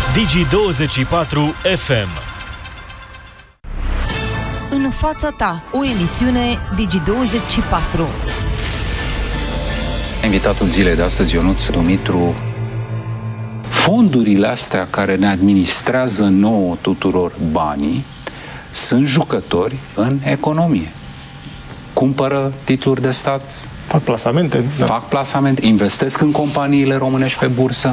Digi24 FM. În fața ta, o emisiune Digi24. Invitatul zilei de astăzi, Ionuț Dumitru. Fondurile astea care ne administrează nouă tuturor banii sunt jucători în economie. Cumpără titluri de stat, fac plasamente, fac plasamente, investesc în companiile românești pe bursă.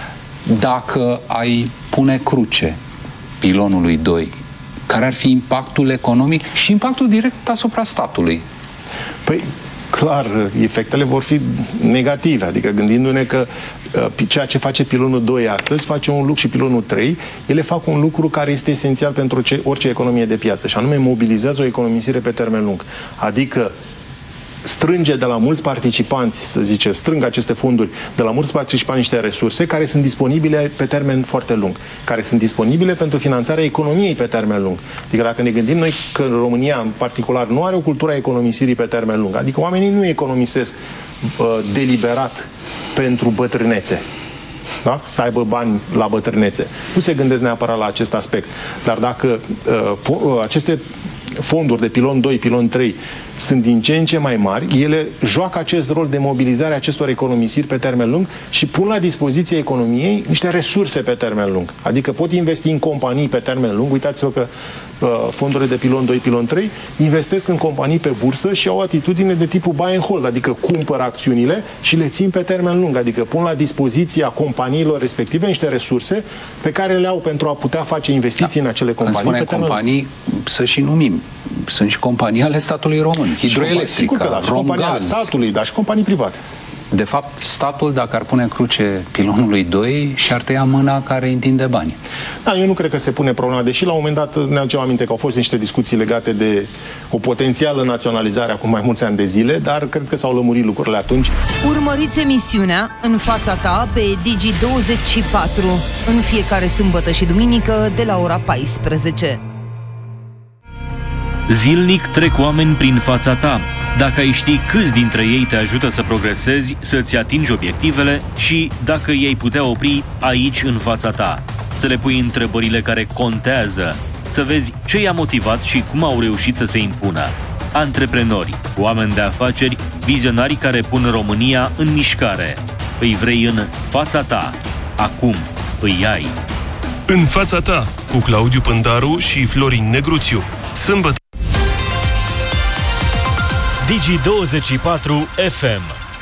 Dacă ai pune cruce pilonului 2, care ar fi impactul economic și impactul direct asupra statului? Păi, clar, efectele vor fi negative, adică gândindu-ne că ceea ce face pilonul 2 astăzi face un lucru și pilonul 3, ele fac un lucru care este esențial pentru orice economie de piață, și anume mobilizează o economisire pe termen lung. Adică strânge de la mulți participanți, să zicem, strâng aceste fonduri de la mulți participanți niște resurse care sunt disponibile pe termen foarte lung, care sunt disponibile pentru finanțarea economiei pe termen lung. Adică dacă ne gândim noi că România, în particular, nu are o cultură a economisirii pe termen lung, adică oamenii nu economisesc deliberat pentru bătrânețe, da? Să aibă bani la bătrânețe. Nu se gândesc neapărat la acest aspect. Dar dacă aceste fonduri de pilon 2, pilon 3 sunt din ce în ce mai mari, ele joacă acest rol de mobilizare a acestor economisiri pe termen lung și pun la dispoziție economiei niște resurse pe termen lung. Adică pot investi în companii pe termen lung. Uitați-vă că fondurile de pilon 2, pilon 3 investesc în companii pe bursă și au o atitudine de tipul buy and hold, adică cumpără acțiunile și le țin pe termen lung, adică pun la dispoziția companiilor respective niște resurse pe care le au pentru a putea face investiții în acele companii. Când spune companii, să și numim. Sunt și companii ale statului român. Hidroelectrica, Romgaz, statului, dar și companii private. De fapt, statul, dacă ar pune cruce pilonului 2, și-ar tăia mâna care întinde bani. Da, eu nu cred că se pune problema, deși la un moment dat ne aducem aminte că au fost niște discuții legate de o potențială naționalizare acum mai mulți ani de zile, dar cred că s-au lămurit lucrurile atunci. Urmăriți emisiunea În fața ta pe Digi24 în fiecare sâmbătă și duminică de la ora 14. Zilnic trec oameni prin fața ta. Dacă ai ști câți dintre ei te ajută să progresezi, să-ți atingi obiectivele și dacă i-ai putea opri aici în fața ta. Să le pui întrebările care contează, să vezi ce i-a motivat și cum au reușit să se impună. Antreprenori, oameni de afaceri, vizionari care pun România în mișcare. Îi vrei în fața ta. Acum îi ai. În fața ta, cu Claudiu Pândaru și Florin Negruțiu. Sâmbătă. Digi24 FM.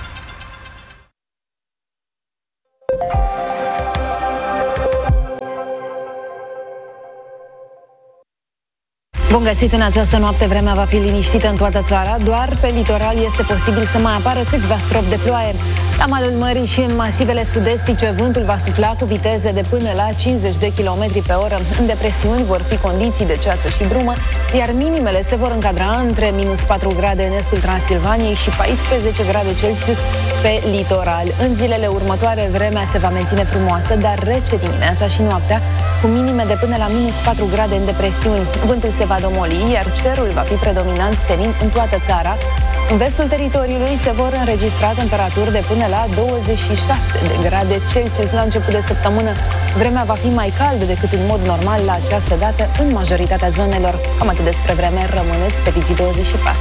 Bun găsit în această noapte, vremea va fi liniștită în toată țara, doar pe litoral este posibil să mai apară câțiva stropi de ploaie. La malul mării și în masivele sud-estice, vântul va sufla cu viteze de până la 50 de km pe oră. În depresiuni vor fi condiții de ceață și brumă, iar minimele se vor încadra între minus 4 grade în estul Transilvaniei și 14 grade Celsius pe litoral. În zilele următoare, vremea se va menține frumoasă, dar rece dimineața și noaptea, cu minime de până la minus 4 grade în depresiuni. Vântul se va domoli, iar cerul va fi predominant senin în toată țara. În vestul teritoriului se vor înregistra temperaturi de până la 26 de grade Celsius la început de săptămână. Vremea va fi mai caldă decât în mod normal la această dată în majoritatea zonelor. Cam atât despre vreme, rămâneți pe Digi24.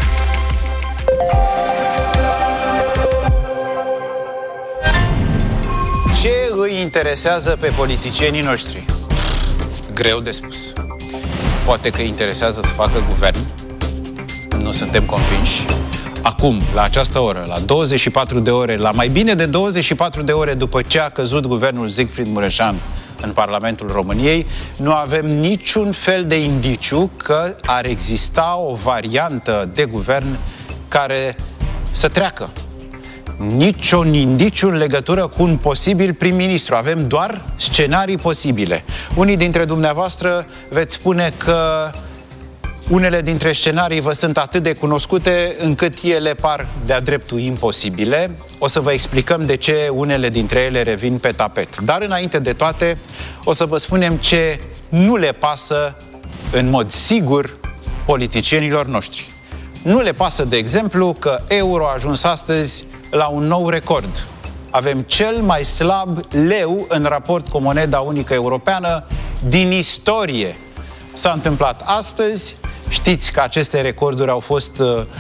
Ce îi interesează pe politicienii noștri? Greu de spus. Poate că îi interesează să facă guvern. Nu suntem convinși. Acum, la această oră, la 24 de ore, la mai bine de 24 de ore după ce a căzut guvernul Siegfried Mureșan în Parlamentul României, nu avem niciun fel de indiciu că ar exista o variantă de guvern care să treacă. Niciun indiciu în legătură cu un posibil prim-ministru. Avem doar scenarii posibile. Unii dintre dumneavoastră veți spune că unele dintre scenarii vă sunt atât de cunoscute încât ele par de-a dreptul imposibile. O să vă explicăm de ce unele dintre ele revin pe tapet. Dar înainte de toate, o să vă spunem ce nu le pasă în mod sigur politicienilor noștri. Nu le pasă, de exemplu, că euro a ajuns astăzi la un nou record. avem cel mai slab leu în raport cu moneda unică europeană din istorie. S-a întâmplat astăzi, știți că aceste recorduri au fost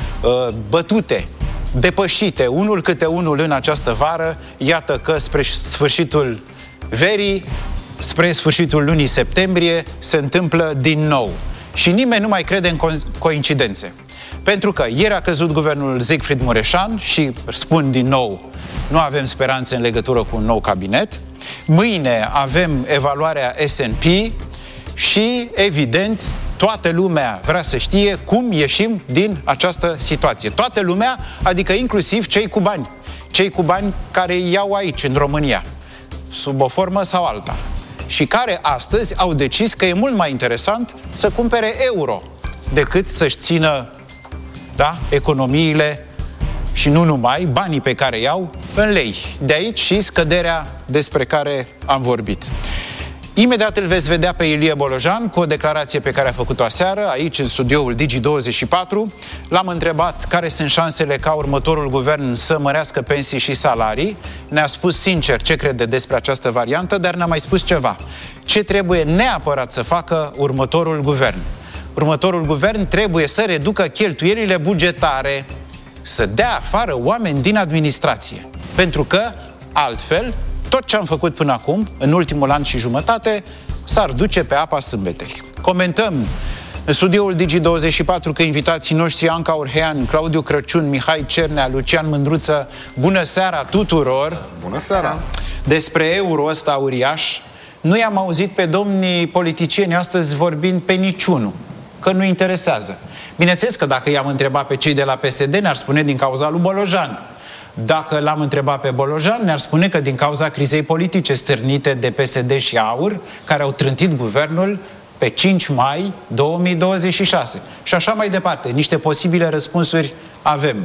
bătute, depășite, unul câte unul în această vară. Iată că spre sfârșitul verii, spre sfârșitul lunii septembrie, se întâmplă din nou. Și nimeni nu mai crede în coincidențe. Pentru că ieri a căzut guvernul Siegfried Mureșan și, spun din nou, nu avem speranțe în legătură cu un nou cabinet. Mâine avem evaluarea S&P și, evident, toată lumea vrea să știe cum ieșim din această situație. Toată lumea, adică inclusiv cei cu bani. Cei cu bani care îi iau aici, în România, sub o formă sau alta. Și care astăzi au decis că e mult mai interesant să cumpere euro decât să-și țină, da, economiile și nu numai, banii pe care iau în lei. De aici și scăderea despre care am vorbit. Imediat îl veți vedea pe Ilie Bolojan cu o declarație pe care a făcut-o aseară aici în studioul Digi24. L-am întrebat care sunt șansele ca următorul guvern să mărească pensii și salarii. Ne-a spus sincer ce crede despre această variantă, dar ne-a mai spus ceva. Ce trebuie neapărat să facă următorul guvern? Următorul guvern trebuie să reducă cheltuielile bugetare, să dea afară oameni din administrație. Pentru că, altfel, tot ce am făcut până acum, în ultimul an și jumătate, s-ar duce pe apa sâmbetei. Comentăm în studioul Digi24 că invitații noștri Anca Orhean, Claudiu Crăciun, Mihai Cernea, Lucian Mândruță, bună seara tuturor! Bună seara! Despre euro ăsta uriaș, nu i-am auzit pe domnii politicieni astăzi vorbind pe niciunul, că nu interesează. Bineînțeles că dacă i-am întrebat pe cei de la PSD, ne-ar spune din cauza lui Bolojan. Dacă l-am întrebat pe Bolojan, ne-ar spune că din cauza crizei politice stârnite de PSD și AUR, care au trântit guvernul pe 5 mai 2026. Și așa mai departe. Niște posibile răspunsuri avem.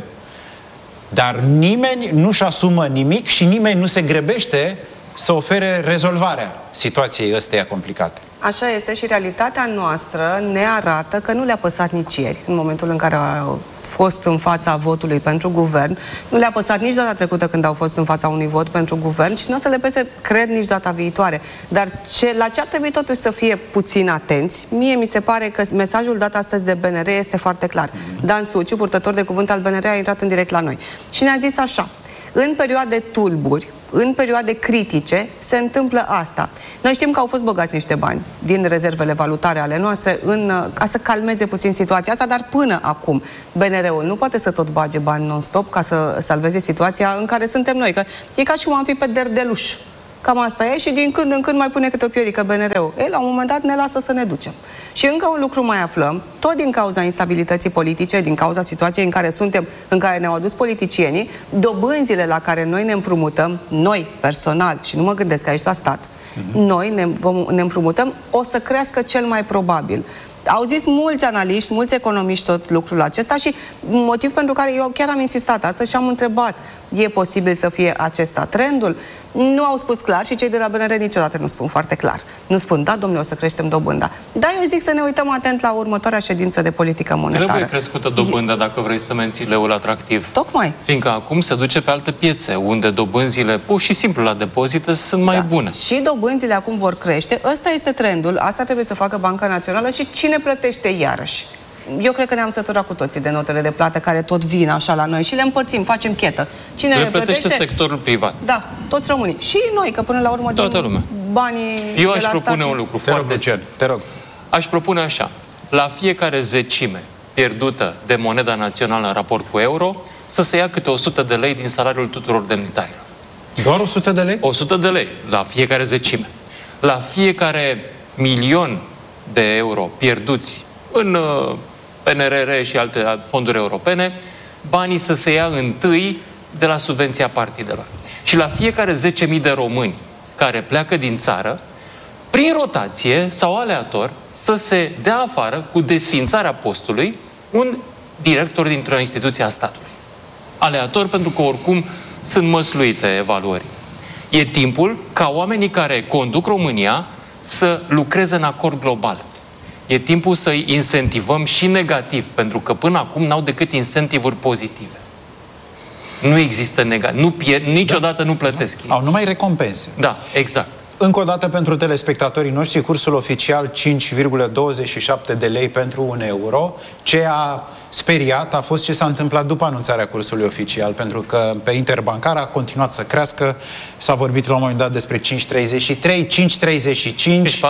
Dar nimeni nu-și asumă nimic și nimeni nu se grăbește să ofere rezolvarea situației ăsteia complicate. Așa este și realitatea noastră ne arată că nu le-a păsat nici ieri, în momentul în care au fost în fața votului pentru guvern. Nu le-a păsat nici data trecută când au fost în fața unui vot pentru guvern și nu o să le pese, cred, nici data viitoare. Dar la ce ar trebui totuși să fie puțin atenți, mie mi se pare că mesajul dat astăzi de BNR este foarte clar. Dan Suciu, purtător de cuvânt al BNR, a intrat în direct la noi și ne-a zis așa: în perioade tulburi, în perioade critice, se întâmplă asta. Noi știm că au fost băgați niște bani din rezervele valutare ale noastre ca să calmeze puțin situația asta, dar până acum BNR-ul nu poate să tot bage bani non-stop ca să salveze situația în care suntem noi. Că e ca și cum am fi pe derdeluș. Cam asta e și din când în când mai pune câte o piedică BNR-ul. Ei, la un moment dat ne lasă să ne ducem. Și încă un lucru mai aflăm, tot din cauza instabilității politice, din cauza situației în care suntem, în care ne-au adus politicienii, dobânzile la care noi ne împrumutăm, noi personal, și nu mă gândesc aici la stat, noi ne împrumutăm, o să crească cel mai probabil. Au zis mulți analiști, mulți economiști tot lucrul acesta și motiv pentru care eu chiar am insistat astăzi și am întrebat: e posibil să fie acesta trendul? Nu au spus clar și cei de la BNR niciodată nu spun foarte clar. Nu spun, da, domnule, o să creștem dobânda. Dar eu zic să ne uităm atent la următoarea ședință de politică monetară. Trebuie crescută dobânda dacă vrei să menții leul atractiv. Tocmai. Fiindcă acum se duce pe alte piețe, unde dobânzile pur și simplu la depozite sunt mai bune. Și dobânzile acum vor crește. Ăsta este trendul, asta trebuie să facă Banca Națională și cine plătește iarăși? Eu cred că ne-am săturat cu toții de notele de plată care tot vin așa la noi și le împărțim, facem chetă. Cine le plătește? Sectorul privat. Da, toți românii. Și noi, că până la urmă toată lumea. Banii eu aș propune un lucru foarte simplu. Te rog. Aș propune așa: la fiecare zecime pierdută de moneda națională în raport cu euro, să se ia câte 100 de lei din salariul tuturor demnitarilor. Doar 100 de lei? 100 de lei la fiecare zecime. La fiecare milion de euro pierduți în PNRR și alte fonduri europene, banii să se ia întâi de la subvenția partidelor. Și la fiecare 10.000 de români care pleacă din țară, prin rotație sau aleator, să se dea afară, cu desființarea postului, un director dintr-o instituție a statului. Aleator, pentru că oricum sunt măsluite evaluări. E timpul ca oamenii care conduc România să lucreze în acord global. E timpul să-i incentivăm și negativ, pentru că până acum n-au decât incentivuri pozitive. Nu există niciodată nu plătesc. Au numai recompense. Da, exact. Încă o dată pentru telespectatorii noștri, cursul oficial 5,27 de lei pentru 1 euro. Ce a speriat a fost ce s-a întâmplat după anunțarea cursului oficial, pentru că pe interbancar a continuat să crească. S-a vorbit la un moment dat despre 5,33, 5,35.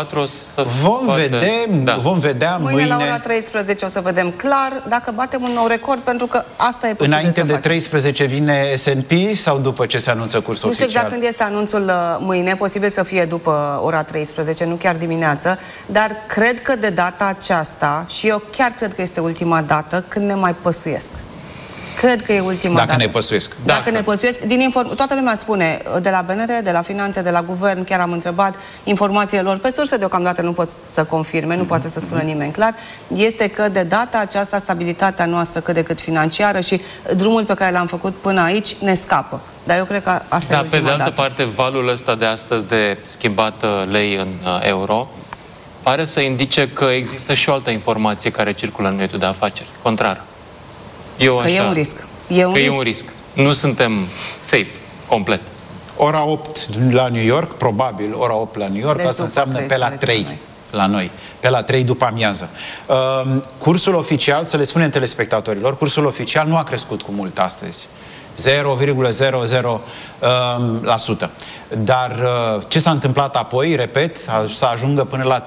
Vom vedea mâine. La ora 13 o să vedem clar dacă batem un nou record, pentru că asta e posibil. Înainte de 13 vine S&P sau după ce se anunță cursul oficial? Nu știu exact când este anunțul mâine, posibil să fie după ora 13, nu chiar dimineață, dar cred că de data aceasta, și eu chiar cred că este ultima dată când ne mai păsuiesc. Cred că e ultima dată. Dacă ne păsuiesc. Dacă ne păsuiesc. Toată lumea spune, de la BNR, de la Finanțe, de la Guvern, chiar am întrebat informațiile lor pe surse, deocamdată nu pot să confirme, nu poate să spună nimeni clar, este că de data aceasta stabilitatea noastră cât de cât financiară și drumul pe care l-am făcut până aici ne scapă. Dar eu cred că asta e ultima pe de altă dată. parte, valul ăsta de astăzi de schimbat lei în euro pare să indice că există și o altă informație care circulă în mediul de afaceri. Contrar. E un risc. E un risc. Nu suntem safe complet. Ora 8 la New York, probabil ora 8 la New York, deci asta înseamnă pe la 3 la noi, pe la 3 după amiază. Cursul oficial, să le spunem telespectatorilor, cursul oficial nu a crescut cu mult astăzi. 0,00%. Dar ce s-a întâmplat apoi, repet, să ajungă până la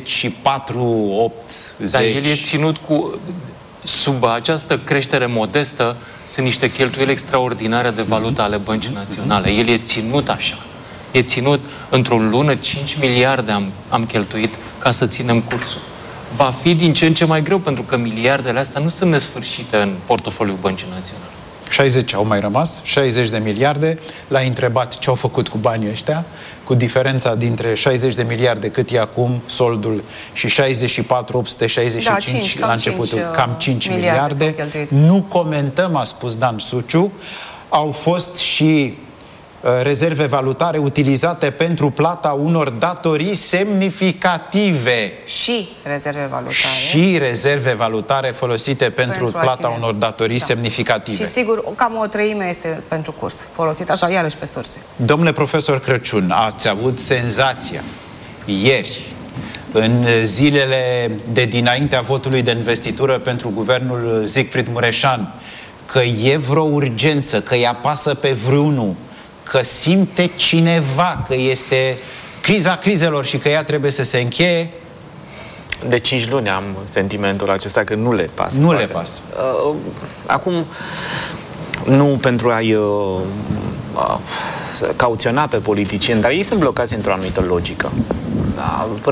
34,80. Dar el e ținut sub această creștere modestă, sunt niște cheltuieli extraordinare de valută ale Băncii Naționale. El e ținut așa. E ținut într-o lună, 5 miliarde am cheltuit ca să ținem cursul. Va fi din ce în ce mai greu, pentru că miliardele astea nu sunt nesfârșite în portofoliul Băncii Naționale. 60 au mai rămas, 60 de miliarde. L-a întrebat ce au făcut cu banii ăștia, cu diferența dintre 60 de miliarde cât e acum soldul și 64,865 la începutul, cam 5 miliarde. Nu comentăm, a spus Dan Suciu. Au fost și rezerve valutare utilizate pentru plata unor datorii semnificative. Și rezerve valutare. Și rezerve valutare folosite pentru plata unor datorii semnificative. Și sigur, cam o treime este pentru curs, folosit așa, iarăși pe surse. Domnule profesor Crăciun, ați avut senzația ieri, în zilele de dinaintea votului de investitură pentru guvernul Siegfried Mureșan, că e vreo urgență, că îi apasă pe vreunul, că simte cineva că este criza crizelor și că ea trebuie să se încheie? De 5 luni am sentimentul acesta că nu le pasă. Nu le pasă. Acum, nu pentru a-i cauționa pe politicieni, dar ei sunt blocați într-o anumită logică.